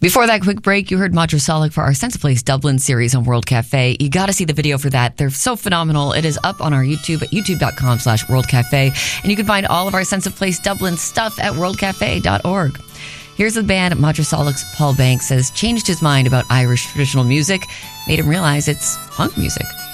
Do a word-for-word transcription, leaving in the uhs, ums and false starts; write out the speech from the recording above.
Before that quick break, you heard Madrasalic for our Sense of Place Dublin series on World Cafe. You got to see the video for that. They're so phenomenal. It is up on our YouTube at youtube.com slash World Cafe. And you can find all of our Sense of Place Dublin stuff at world cafe dot org. Here's the band. Madrasalic's Paul Banks has changed his mind about Irish traditional music, made him realize it's punk music.